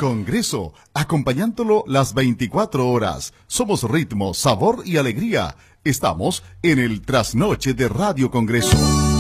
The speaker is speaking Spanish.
Congreso, acompañándolo las 24 horas. Somos ritmo, sabor y alegría. Estamos en el Trasnoche de Radio Congreso.